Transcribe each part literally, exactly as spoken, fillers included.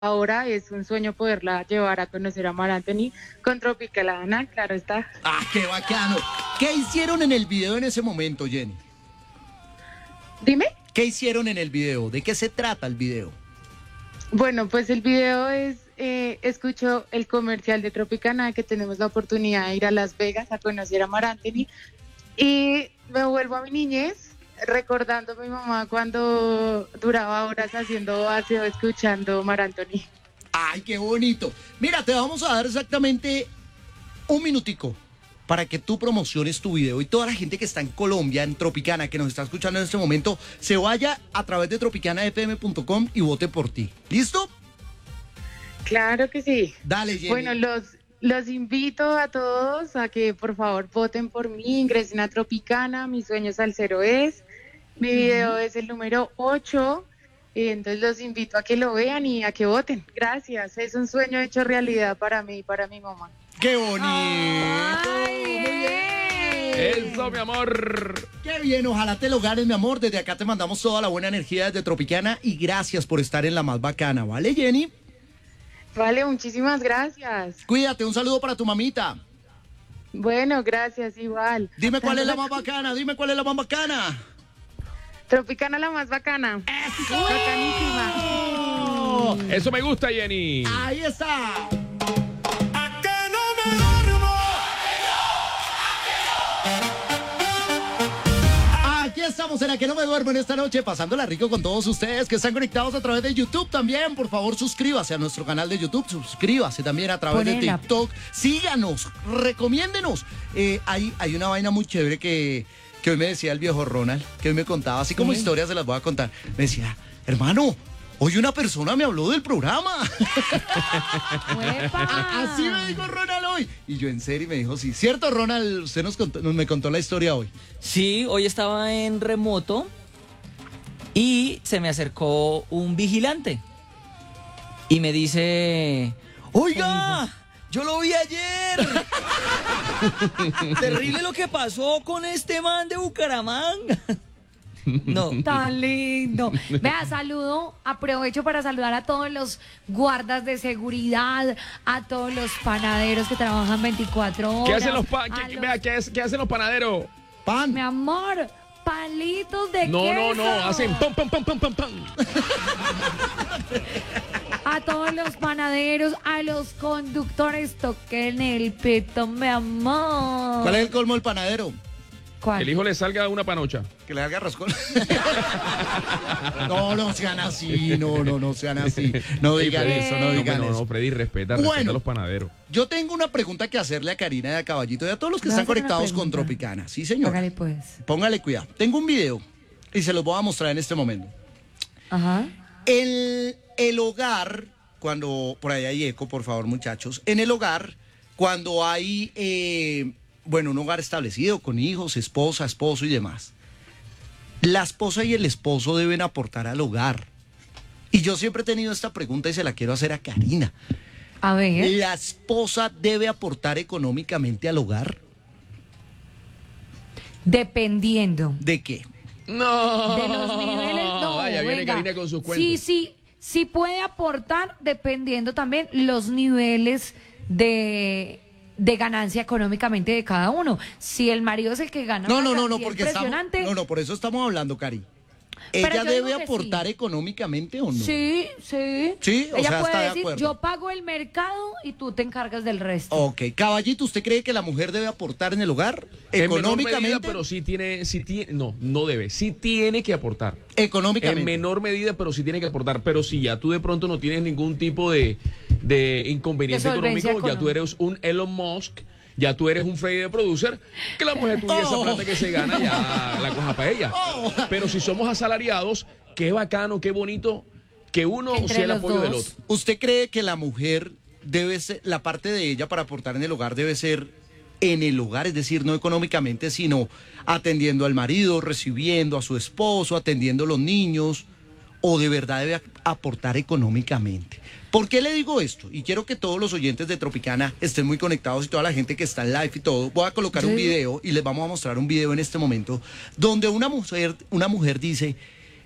ahora es un sueño poderla llevar a conocer a Mar Anthony con Tropicalana, claro está. ¡Ah, qué bacano! ¿Qué hicieron en el video en ese momento, Jenny? Dime. ¿Qué hicieron en el video? ¿De qué se trata el video? Bueno, pues el video es, eh, escucho el comercial de Tropicana, que tenemos la oportunidad de ir a Las Vegas a conocer a Mar Anthony, y me vuelvo a mi niñez, recordando a mi mamá cuando duraba horas haciendo aseo, escuchando Mar Anthony. ¡Ay, qué bonito! Mira, te vamos a dar exactamente un minutico para que tú promociones tu video y toda la gente que está en Colombia, en Tropicana, que nos está escuchando en este momento, se vaya a través de tropicana f m punto com y vote por ti. ¿Listo? Claro que sí. Dale, Jenny. Bueno, los, los invito a todos a que por favor voten por mí, ingresen a Tropicana, mi sueño salsero es, mi video es el número ocho, y entonces los invito a que lo vean y a que voten. Gracias, es un sueño hecho realidad para mí y para mi mamá. ¡Qué bonito! Ay, Muy bien. Eso, mi amor. ¡Qué bien! Ojalá te lo ganes, mi amor. Desde acá te mandamos toda la buena energía desde Tropicana y gracias por estar en la más bacana, ¿vale, Jenny? Vale, muchísimas gracias. Cuídate, un saludo para tu mamita. Bueno, gracias, igual. Dime cuál es la más bacana, dime cuál es la más bacana. Tropicana la más bacana. ¡Eso! Bacanísima. Eso me gusta, Jenny. Ahí está. Aquí estamos en La Que No Me Duermo en esta noche, pasándola rico con todos ustedes que están conectados a través de YouTube también. Por favor, suscríbase a nuestro canal de YouTube, suscríbase también a través de Ponela. TikTok, síganos, recomiéndenos. Eh, hay, hay una vaina muy chévere que, que hoy me decía el viejo Ronald, que hoy me contaba, así como Sí. historias se las voy a contar. Me decía, hermano, hoy una persona me habló del programa. ¡Uepa! Así me dijo Ronald hoy. Y yo en serio me dijo, sí, ¿cierto, Ronald? Usted nos contó, nos me contó la historia hoy. Sí, hoy estaba en remoto y se me acercó un vigilante y me dice, oiga, yo lo vi ayer. Terrible lo que pasó con este man de Bucaramanga. No. Tan lindo. Vea, saludo, aprovecho para saludar a todos los guardas de seguridad, a todos los panaderos que trabajan veinticuatro horas. ¿Qué hacen los pa a qué, los- vea, ¿qué, es- qué hacen los panaderos? Pan. Mi amor, palitos de No, no, queso. no, hacen pam, pam, pam, pam, pam, pam. A todos los panaderos, a los conductores, toquen el pito, mi amor. ¿Cuál es el colmo del panadero? ¿Cuál? Que el hijo le salga una panocha. Que le haga roscón. No, no sean así, no, no, no sean así. No digan Freddy, eso, no no, digan no, eso. no, Freddy, respeta, respeta Bueno. a los panaderos. Yo tengo una pregunta que hacerle a Karina de a Caballito y a todos los que ¿Me vas están a hacer una conectados con pregunta? Tropicana. Sí, señor. Hágale pues. Póngale cuidado. Tengo un video y se los voy a mostrar en este momento. Ajá. El, el hogar, cuando, por ahí hay eco, por favor, muchachos. En el hogar, cuando hay, eh, bueno, un hogar establecido con hijos, esposa, esposo y demás, la esposa y el esposo deben aportar al hogar. Y yo siempre he tenido esta pregunta y se la quiero hacer a Karina. A ver. ¿La esposa debe aportar económicamente al hogar? Dependiendo. ¿De qué? No. De los niveles, no, Vaya, viene venga. Karina con sus cuentos. Sí, sí, sí puede aportar dependiendo también los niveles de, de ganancia económicamente de cada uno. Si el marido es el que gana No, una no, no, no, cantidad porque estamos, impresionante, no, no, por eso estamos hablando, Cari. Pero ¿Ella yo digo debe que aportar sí. económicamente o no? Sí, sí. Sí, o Ella sea, puede está de decir, acuerdo. yo pago el mercado y tú te encargas del resto. Ok, Caballito, ¿usted cree que la mujer debe aportar en el hogar? En menor Económicamente. medida, pero sí tiene, sí tiene, no, no debe, sí tiene que aportar. Económicamente. En menor medida, pero sí tiene que aportar. Pero si ya tú de pronto no tienes ningún tipo de, de inconveniente De solvencia económico, ya tú económica. eres un Elon Musk, ya tú eres un Freddy de producer, que la mujer tuya esa Oh. plata que se gana ya la coja para ella. Oh. Pero si somos asalariados, qué bacano, qué bonito que uno Entre sea el los apoyo del dos. otro. ¿Usted cree que la mujer debe ser, la parte de ella para aportar en el hogar debe ser en el hogar, es decir, no económicamente, sino atendiendo al marido, recibiendo a su esposo, atendiendo a los niños, o de verdad debe ap- aportar económicamente? ¿Por qué le digo esto? Y quiero que todos los oyentes de Tropicana estén muy conectados y toda la gente que está en live y todo. Voy a colocar un Sí. video y les vamos a mostrar un video en este momento donde una mujer, una mujer dice,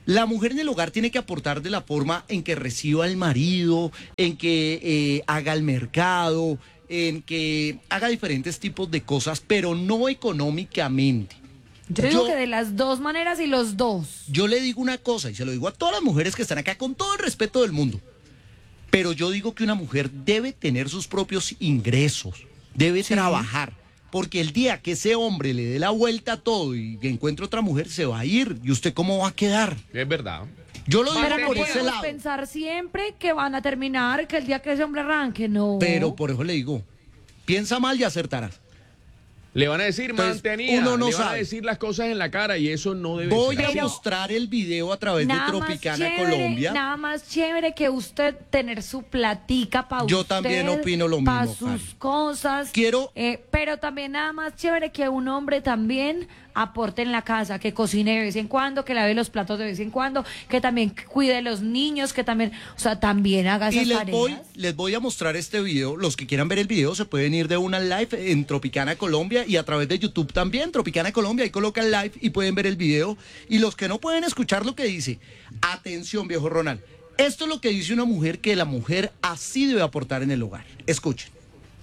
La mujer en el hogar tiene que aportar de la forma en que reciba al marido, en que eh, haga el mercado, en que haga diferentes tipos de cosas, pero no económicamente. Yo digo Yo- que de las dos maneras y los dos. Yo le digo una cosa, y se lo digo a todas las mujeres que están acá, con todo el respeto del mundo, pero yo digo que una mujer debe tener sus propios ingresos, debe trabajar, porque el día que ese hombre le dé la vuelta a todo y que encuentre otra mujer, se va a ir. ¿Y usted cómo va a quedar? Es verdad. Yo lo digo Pero no por ese podemos lado. pensar siempre que van a terminar, que el día que ese hombre arranque, no. Pero por eso le digo, piensa mal y acertarás. Le van a decir Entonces, mantenida, uno no le van a sabe. decir las cosas en la cara y eso no debe Voy ser a así. mostrar el video a través de Nada más Tropicana chévere, Colombia. Nada más chévere que usted tener su platica para usted. Yo también opino lo Para mismo, sus Karen. cosas. Quiero- eh, pero también nada más chévere que un hombre también aporte en la casa, que cocine de vez en cuando, que lave los platos de vez en cuando, que también cuide de los niños, que también, o sea, también haga esas Y les tareas. voy, les voy a mostrar este video. Los que quieran ver el video se pueden ir de una live en Tropicana Colombia y a través de YouTube también, Tropicana Colombia, ahí colocan live y pueden ver el video. Y los que no pueden escuchar lo que dice, atención viejo Ronald, esto es lo que dice una mujer, que la mujer así debe aportar en el hogar. Escuchen.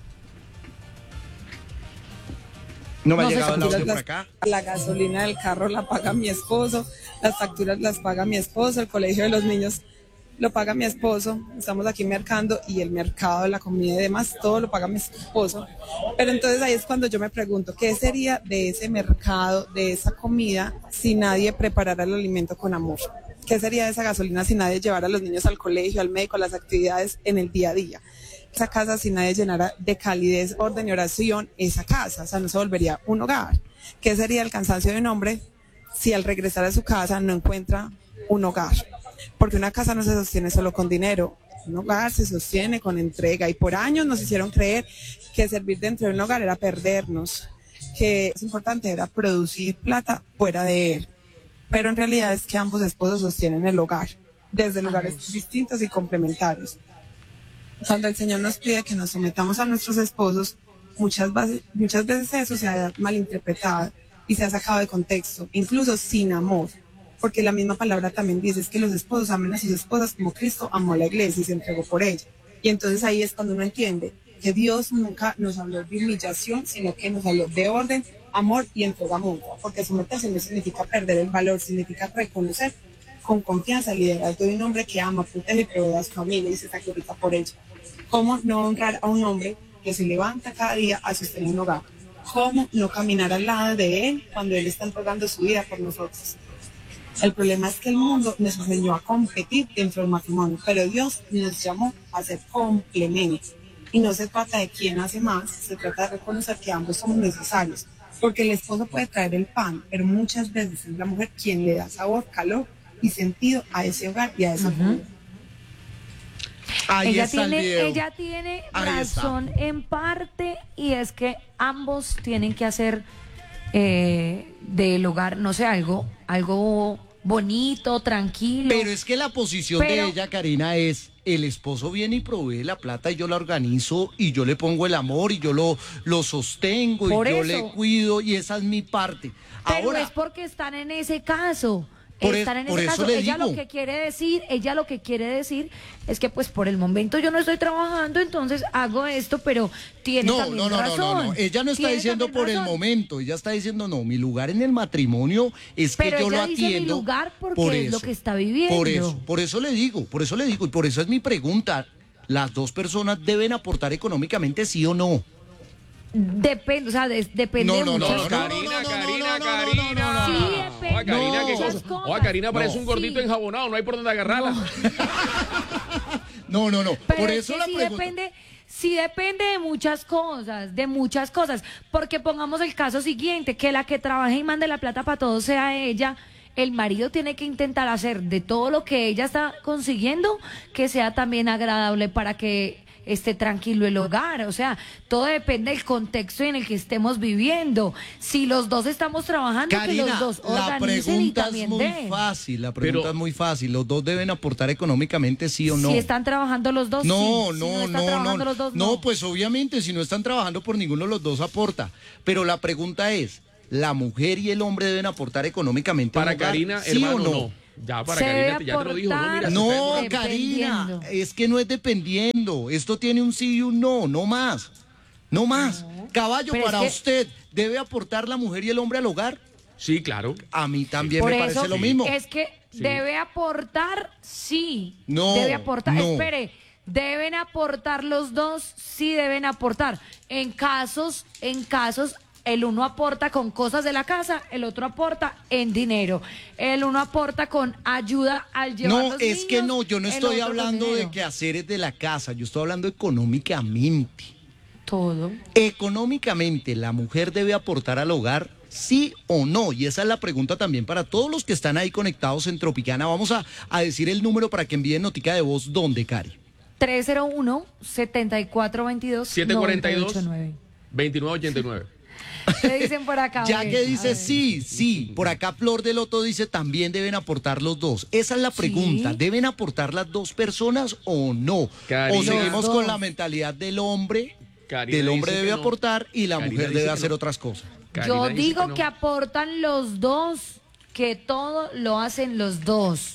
No me No ha se llegado el escucha. audio por acá. La gasolina del carro la paga mi esposo, las facturas las paga mi esposo, el colegio de los niños lo paga mi esposo, estamos aquí mercando y el mercado, la comida y demás, todo lo paga mi esposo. Pero entonces ahí es cuando yo me pregunto, ¿qué sería de ese mercado, de esa comida, si nadie preparara el alimento con amor? ¿Qué sería de esa gasolina si nadie llevara a los niños al colegio, al médico, a las actividades en el día a día? Esa casa, si nadie llenara de calidez, orden y oración esa casa, o sea, no se volvería un hogar. ¿Qué sería el cansancio de un hombre si al regresar a su casa no encuentra un hogar? Porque una casa no se sostiene solo con dinero, un hogar se sostiene con entrega, y por años nos hicieron creer que servir dentro de un hogar era perdernos, que es importante era producir plata fuera de él, pero en realidad es que ambos esposos sostienen el hogar, desde lugares distintos y complementarios. Cuando el Señor nos pide que nos sometamos a nuestros esposos, muchas, veces, muchas veces eso se ha malinterpretado y se ha sacado de contexto, incluso sin amor, porque la misma palabra también dice es que los esposos amen a sus esposas como Cristo amó a la iglesia y se entregó por ella. Y entonces ahí es cuando uno entiende que Dios nunca nos habló de humillación, sino que nos habló de orden, amor y entrega mutua, porque someterse no significa perder el valor, significa reconocer con confianza el liderazgo de un hombre que ama, protege y provee a su familia y se sacrifica por ella. ¿Cómo no honrar a un hombre que se levanta cada día a sostener un hogar? ¿Cómo no caminar al lado de él cuando él está entregando su vida por nosotros? El problema es que el mundo nos enseñó a competir dentro del matrimonio, pero Dios nos llamó a ser complementos. Y no se trata de quién hace más, se trata de reconocer que ambos somos necesarios. Porque el esposo puede traer el pan, pero muchas veces es la mujer quien le da sabor, calor y sentido a ese hogar y a esa familia. Ahí ella está el tiene, video. ella tiene Ahí está. razón en parte, y es que ambos tienen que hacer eh, del hogar, no sé, algo, algo bonito, tranquilo. Pero es que la posición Pero- de ella, Karina, es el esposo viene y provee la plata y yo la organizo y yo le pongo el amor y yo lo, lo sostengo Por y yo eso. le cuido y esa es mi parte. Pero Ahora, es porque están en ese caso. Por Están e- en por ese eso caso. le Ella digo. lo que quiere decir, ella lo que quiere decir es que pues por el momento yo no estoy trabajando, entonces hago esto, pero tiene no, también no, no, no, razón. no, no, ella no está Tiene diciendo también por el razón. momento, ella está diciendo no, mi lugar en el matrimonio es Pero que yo ella lo dice mi atiendo. lugar porque por es lo eso, que está viviendo. Por eso, por eso le digo, por eso le digo y por eso es mi pregunta. ¿Las dos personas deben aportar económicamente, sí o no? Depende, o sea, des- depende No, de no, muchas no, cosas. Karina, no, no, Karina, no, no, Karina. no, no, no, no. Sí, depende. Oa, Karina, No. ¿qué Muchas cosa? cosas. Oa, Karina parece No. un gordito Sí. enjabonado, no hay por dónde agarrarla. No, no, no. Pero por es eso que la sí pregunta. depende, sí depende de muchas cosas, de muchas cosas. Porque pongamos el caso siguiente, que la que trabaje y mande la plata para todo sea ella. El marido tiene que intentar hacer de todo lo que ella está consiguiendo que sea también agradable para que esté tranquilo el hogar. O sea, todo depende del contexto en el que estemos viviendo. Si los dos estamos trabajando, Karina, que los dos la organicen y pregunta es también muy den. fácil, la pregunta Pero- es muy fácil. ¿Los dos deben aportar económicamente, sí o no? Si están trabajando los dos, No, sí. Si no, están no, trabajando no. los dos, no, pues obviamente si no están trabajando por ninguno de los dos aporta. Pero la pregunta es, ¿la mujer y el hombre deben aportar económicamente Para al hogar, Karina, sí hermano, o no? no. Ya, para Se Karina, debe ya te lo dijo, ¿no? Mira, se está No, demorando. Karina, Dependiendo. es que no es dependiendo. Esto tiene un sí y un no, no más. No más. Caballo, Pero es para que- usted, ¿debe aportar la mujer y el hombre al hogar? Sí, claro. A mí también Por me eso parece lo mismo. es que Sí. debe aportar, sí. No, Debe aportar, no. espere, deben aportar los dos, sí deben aportar. En casos, en casos, el uno aporta con cosas de la casa, el otro aporta en dinero. El uno aporta con ayuda al llevar No, los es que niños, no, yo no el estoy otro con hablando de dinero. quehaceres de la casa, yo estoy hablando económicamente. Todo. Económicamente, ¿la mujer debe aportar al hogar? ¿Sí o no? Y esa es la pregunta también para todos los que están ahí conectados en Tropicana. Vamos a, a decir el número para que envíen notica de voz. ¿Dónde, Cari? tres cero uno, siete cuatro dos dos, siete cuatro dos, nueve ocho nueve. veintinueve ochenta y nueve. ¿Qué dicen por acá? Ya A que ver, a dice ver. sí, sí. Por acá Flor del Loto dice también deben aportar los dos. Esa es la pregunta. Sí. ¿Deben aportar las dos personas o no? Karina. O seguimos Los con dos. la mentalidad del hombre. Karina Del hombre dice debe que no. aportar y la Karina mujer dice debe que hacer no. otras cosas. Karina Yo dice digo no. que aportan los dos, que todo lo hacen los dos.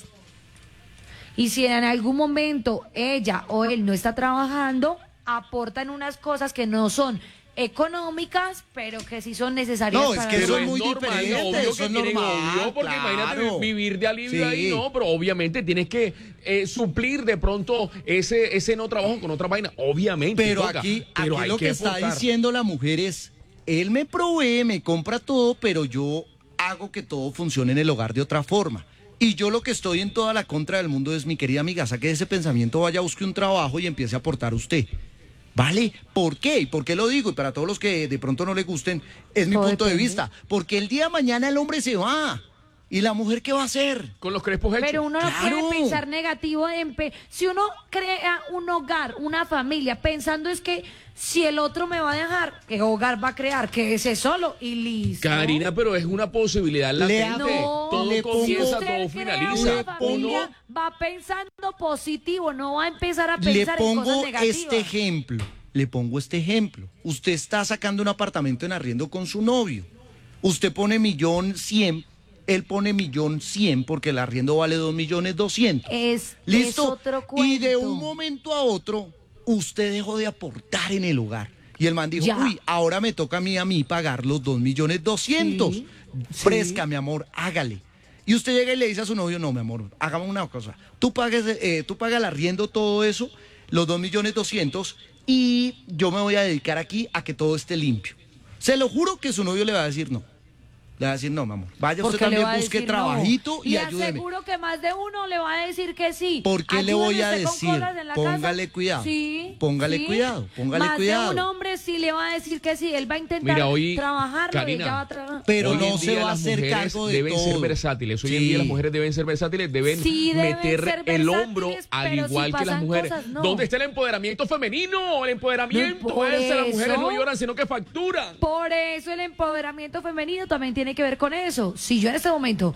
Y si en algún momento ella o él no está trabajando, aportan unas cosas que no son económicas, pero que sí son necesarias No, es para que el eso Pero es es muy normal, diferente, obvio eso que es tienen, normal, obvio, porque claro. imagínate vivir de alivio Sí. ahí, no, pero obviamente tienes que eh, suplir de pronto ese ese no trabajo con otra vaina, obviamente. Pero toca, aquí, pero aquí hay lo que, está aportar. diciendo la mujer es, él me provee, me compra todo, pero yo hago que todo funcione en el hogar de otra forma. Y yo lo que estoy en toda la contra del mundo es, mi querida amiga, saque ese pensamiento, vaya, busque un trabajo y empiece a aportar usted. ¿Vale? ¿Por qué? ¿Y por qué lo digo? Y para todos los que de pronto no le gusten, es mi Todo punto de depende. vista. Porque el día de mañana el hombre se va. ¿Y la mujer qué va a hacer? Con los crespos hechos. Pero uno no Claro. puede pensar negativo. En pe- si uno crea un hogar, una familia, pensando es que si el otro me va a dejar, ¿qué hogar va a crear? Que ese solo y listo. Karina, pero es una posibilidad Le latente. No, todo le pongo- comienza, si todo usted crea finaliza. una familia, va pensando positivo, no va a empezar a Le pensar en pongo cosas negativas. este ejemplo, le pongo este ejemplo. Usted está sacando un apartamento en arriendo con su novio. Usted pone millón cien, él pone millón cien porque el arriendo vale dos millones doscientos. Es, ¿Listo? es otro cuento. Y de un momento a otro, usted dejó de aportar en el hogar. Y el man dijo, Ya. uy, ahora me toca a mí, a mí pagar los dos millones doscientos. Sí, Fresca, mi amor, hágale. Y usted llega y le dice a su novio, no, mi amor, hagamos una cosa. Tú pagues, eh, tú pagas el arriendo, todo eso, los dos millones doscientos, y yo me voy a dedicar aquí a que todo esté limpio. Se lo juro que su novio le va a decir no. Le va a decir, no, mi amor, vaya usted Porque le también, va a busque decir no. trabajito y, y ayúdeme. aseguro que más de uno le va a decir que sí. ¿Por qué le voy a Ayúdeme usted con decir? cosas en la Póngale casa. cuidado. Sí, Póngale sí. cuidado, póngale más cuidado. de un hombre sí le va a decir que sí. Él va a intentar Mira, hoy, trabajarlo y Karina, ella va a trabajar. Pero Hoy no en se día va a las hacer mujeres cargo de deben todo. ser versátiles. Hoy en Sí. día las mujeres deben ser versátiles, deben Sí, deben meter ser el hombro versátiles, al pero si igual que las pasan mujeres. cosas, no. ¿Dónde está el empoderamiento femenino? El empoderamiento. No, por ese, las mujeres eso. no lloran, sino que facturan. Por eso el empoderamiento femenino también tiene que ver con eso. Si yo en este momento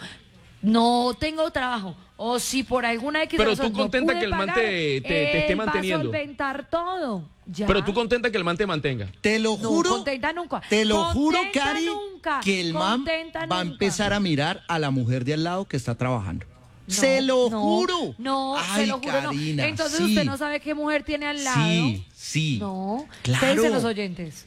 no tengo trabajo o si por alguna X Pero razón tú contenta no pude que el man pagar, te- te- te esté él manteniendo. va a solventar todo. Ya. Pero tú contenta que el man te mantenga. Te lo No, juro, contenta nunca. te lo juro, Contenta Cari, nunca. que el man Contenta va a nunca. empezar a mirar a la mujer de al lado que está trabajando. No, Se lo no, juro. No, Ay, se lo juro, Karina, no. Entonces sí. usted no sabe qué mujer tiene al lado. Sí, sí. No. Claro. ¿Qué dicen los oyentes?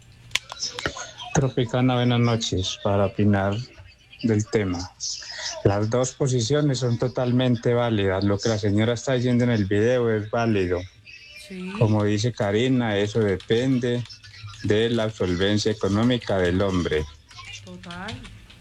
Tropicana, buenas noches. Para opinar del tema, las dos posiciones son totalmente válidas. Lo que la señora está diciendo en el video es válido. Sí. Como dice Karina, eso depende de la solvencia económica del hombre. Total.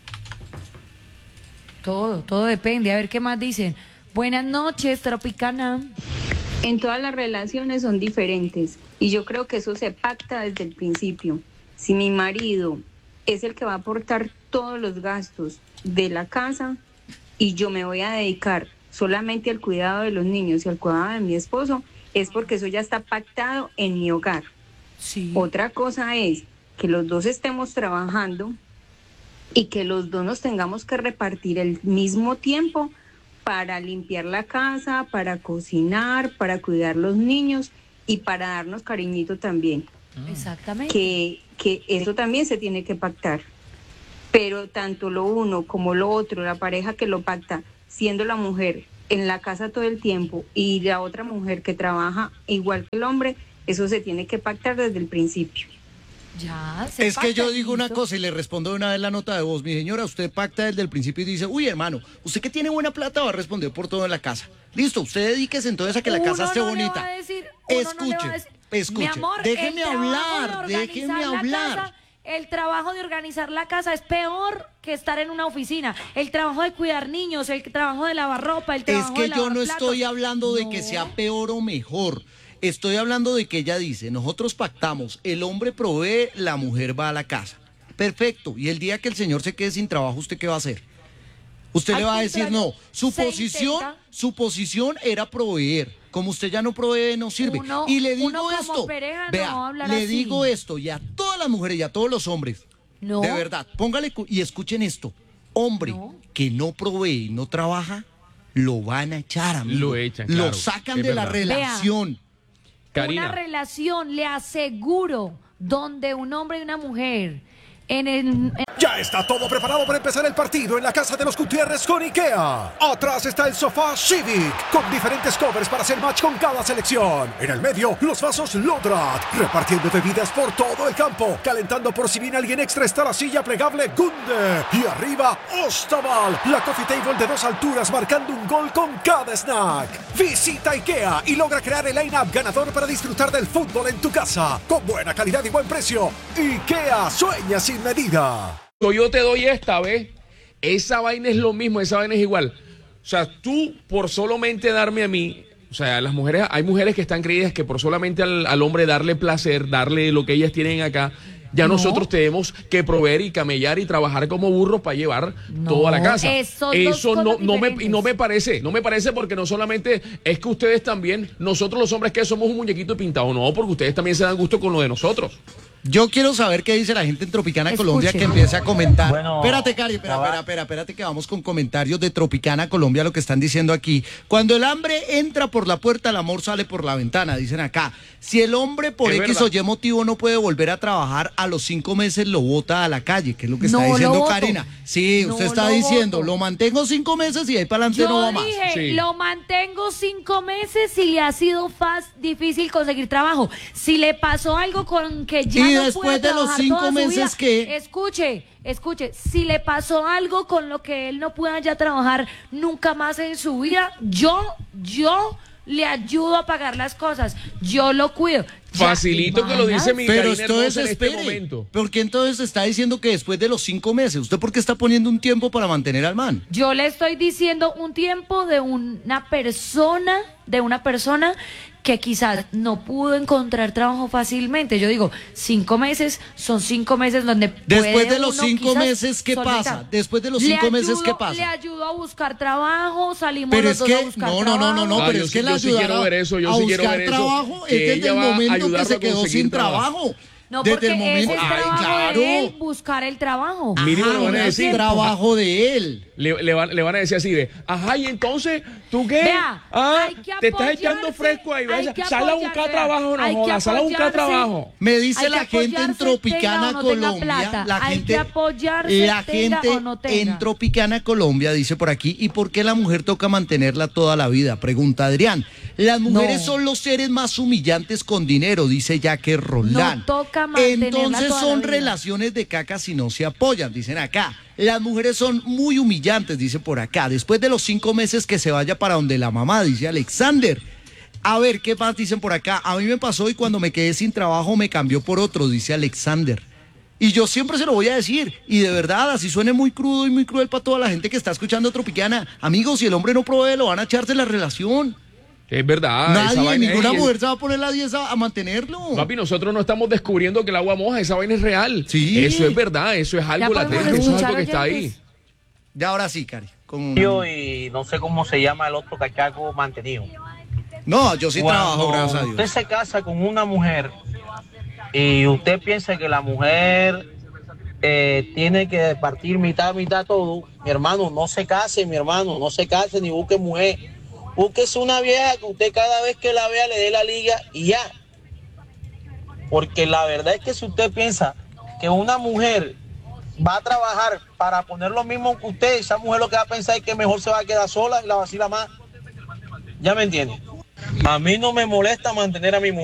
Todo, todo depende. A ver qué más dicen. Buenas noches, Tropicana. En todas las relaciones son diferentes y yo creo que eso se pacta desde el principio. Si mi marido es el que va a aportar todos los gastos de la casa y yo me voy a dedicar solamente al cuidado de los niños y al cuidado de mi esposo, es porque eso ya está pactado en mi hogar. Sí. Otra cosa es que los dos estemos trabajando y que los dos nos tengamos que repartir el mismo tiempo para limpiar la casa, para cocinar, para cuidar los niños y para darnos cariñito también. Exactamente. Que, que eso también se tiene que pactar. Pero tanto lo uno como lo otro, la pareja que lo pacta, siendo la mujer en la casa todo el tiempo y la otra mujer que trabaja igual que el hombre, eso se tiene que pactar desde el principio. Ya, se Es que yo pacta, digo una listo. cosa y le respondo de una vez la nota de voz. Mi señora, usted pacta desde el principio y dice, uy, hermano, usted que tiene buena plata va a responder por todo en la casa. Listo, usted dedíquese entonces a que la Uno casa esté no le bonita. va a decir- uno no le va a Escuche, decir, escuche. mi amor, Déjeme el trabajo hablar, de déjeme organizar la hablar. casa, el trabajo de organizar la casa es peor que estar en una oficina. El trabajo de cuidar niños, el trabajo de lavar ropa, el Es trabajo de que lavar yo no platos. estoy hablando de No. que sea peor o mejor. Estoy hablando de que ella dice, nosotros pactamos, el hombre provee, la mujer va a la casa. Perfecto. Y el día que el señor se quede sin trabajo, ¿usted qué va a hacer? Usted Al le va a decir, contrario, no, su se posición, intenta. su posición era proveer. Como usted ya no provee, no sirve. Uno- y le digo uno como esto, pareja no vea, va a hablar le así. digo esto, y a todas las mujeres y a todos los hombres, No. de verdad, póngale cu- y escuchen esto, hombre No. que no provee y no trabaja, lo van a echar, amigo. Lo echan, Lo claro, sacan es de la verdad. relación. Karina. Una relación, le aseguro, donde un hombre y una mujer en el... en- Ya está todo preparado para empezar el partido en la casa de los Gutiérrez con IKEA. Atrás está el sofá Civic, con diferentes covers para hacer match con cada selección. En el medio, los vasos Lodrat, repartiendo bebidas por todo el campo. Calentando por si viene alguien extra está la silla plegable Gunde. Y arriba, Ostaval, la coffee table de dos alturas marcando un gol con cada snack. Visita IKEA y logra crear el line-up ganador para disfrutar del fútbol en tu casa. Con buena calidad y buen precio. IKEA, sueña sin medida. Yo te doy esta vez, esa vaina es lo mismo, esa vaina es igual. O sea, tú por solamente darme a mí, o sea, las mujeres, hay mujeres que están creídas que por solamente al, al hombre darle placer, darle lo que ellas tienen acá, ya No. nosotros tenemos que proveer y camellar y trabajar como burros para llevar No, toda la casa. esos dos Eso no, cosas no me, diferentes. y no me parece, no me parece porque no solamente es que ustedes también, nosotros los hombres que somos un muñequito pintado, no, porque ustedes también se dan gusto con lo de nosotros. Yo quiero saber qué dice la gente en Tropicana Escuche. Colombia que empiece a comentar. Bueno, espérate, Cari, espera, traba- espera, espera, espérate que vamos con comentarios de Tropicana Colombia, lo que están diciendo aquí. Cuando el hambre entra por la puerta, el amor sale por la ventana, dicen acá. Si el hombre por Es X verdad. o Y motivo no puede volver a trabajar, a los cinco meses lo bota a la calle, que es lo que está No lo diciendo voto. Karina. Sí, No usted está lo diciendo, voto. lo mantengo cinco meses y ahí para adelante Yo no va más. dije, Sí. lo mantengo cinco meses y le ha sido faz, difícil conseguir trabajo. Si le pasó algo con que ya Y no después puede de los trabajar cinco toda su meses, vida, ¿qué? Escuche, escuche, si le pasó algo con lo que él no pueda ya trabajar nunca más en su vida, yo, yo le ayudo a pagar las cosas. Yo lo cuido. Ya, Facilito que lo dice mi Pero Karina entonces hermosa en este espere, momento. ¿por qué entonces está diciendo que después de los cinco meses? ¿Usted por qué está poniendo un tiempo para mantener al man? Yo le estoy diciendo un tiempo de una persona, de una persona que quizás no pudo encontrar trabajo fácilmente. Yo digo, cinco meses son cinco meses donde Después puede de los uno cinco quizás meses, ¿qué solventar. pasa? Después de los Le cinco meses, ayudo- ¿qué pasa? Le ayudo a buscar trabajo, salimos Pero los es dos que, a buscar no, no, no, no, no, Ah, pero yo es sí- que le yo sí ayudar quiero a, ver eso, yo a sí quiero buscar ver eso, trabajo que es desde ella el va a momento que ayudarlo se a quedó conseguir sin trabajo. trabajo. No, desde porque el momento, ese es ay, trabajo claro. de él, buscar el trabajo. Mínimo Ajá, le van a es decir. trabajo de él. Le, le van, le van a decir así de, ajá, y entonces, ¿tú qué? Vea, ah, hay que te estás echando apoyarse, fresco ahí, hay vaya, que sal a apoyarse, buscar vea, trabajo, no hay que jodas, sal a buscar apoyarse. trabajo. Me dice Hay la que gente en apoyarse, Tropicana tenga o no tenga Colombia, plata. la Hay gente, que apoyarse, la tenga gente o no tenga. en Tropicana Colombia dice por aquí, ¿y por qué la mujer toca mantenerla toda la vida? Pregunta Adrián. Las mujeres No. son los seres más humillantes con dinero, dice Jaque Roldán. No toca mantenerla Entonces toda la son vida. relaciones de caca si no se apoyan, dicen acá. Las mujeres son muy humillantes, dice por acá. Después de los cinco meses que se vaya para donde la mamá, dice Alexander. A ver, ¿qué más dicen por acá? A mí me pasó y cuando me quedé sin trabajo me cambió por otro, dice Alexander. Y yo siempre se lo voy a decir. Y de verdad, así suene muy crudo y muy cruel para toda la gente que está escuchando Tropicana. Amigos, si el hombre no provee, lo van a echarse la relación. Es verdad. esa Nadie, vaina ninguna es- mujer se va a poner la diez a, a mantenerlo. Papi, nosotros no estamos descubriendo que el agua moja, esa vaina es real. Sí. Eso es verdad, eso es algo podemos latente, eso es escuchar algo que está ahí. oyentes. Ya ahora sí, Cari. Con... Yo y no sé cómo se llama el otro cachaco mantenido. No, yo sí Cuando trabajo, gracias a usted Dios. se casa con una mujer y usted piensa que la mujer eh, tiene que partir mitad, mitad todo, mi hermano, no se case, mi hermano, no se case ni busque mujer. Búsquese una vieja que usted cada vez que la vea le dé la liga y ya. Porque la verdad es que si usted piensa que una mujer va a trabajar para poner lo mismo que usted, esa mujer lo que va a pensar es que mejor se va a quedar sola y la vacila más. ¿Ya me entiende? A mí no me molesta mantener a mi mujer.